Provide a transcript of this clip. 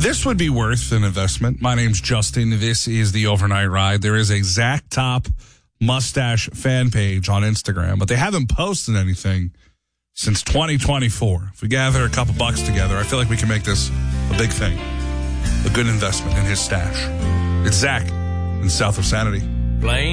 This would be worth an investment. My name's Justin. This is the Overnight Ride. There is a Zach Top Mustache fan page on Instagram, but they haven't posted anything since 2024. If we gather a couple bucks together, I feel like we can make this a big thing. A good investment in his stash. It's Zach in South of Sanity.